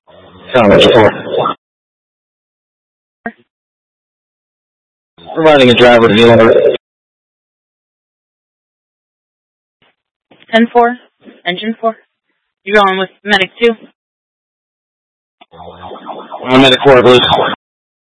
Combat 4. Providing a driver to the owner. 10-4, engine 4. You're going with medic 2. Medic 4, please.